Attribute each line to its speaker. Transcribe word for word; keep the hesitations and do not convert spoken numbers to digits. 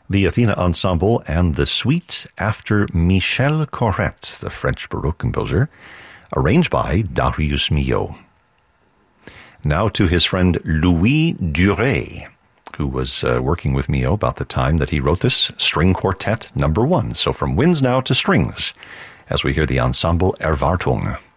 Speaker 1: the Athena Ensemble and the Suite after Michel Corrette, the French Baroque composer, arranged by Darius Milhaud. Now to his friend Louis Duret, who was uh, working with Milhaud about the time that he wrote this string quartet number one. So from winds now to strings, as we hear the ensemble Erwartung.